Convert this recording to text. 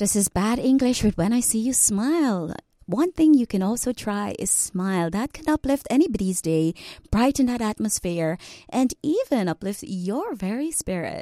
This is Bad English with When I See You Smile. One thing you can also try is smile. That can uplift anybody's day, brighten that atmosphere, and even uplift your very spirit.